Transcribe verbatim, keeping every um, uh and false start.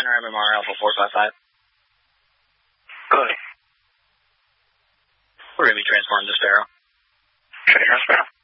Center M M R Alpha four five five. Good. We're going to be transporting to Sparrow. Okay, here's Sparrow.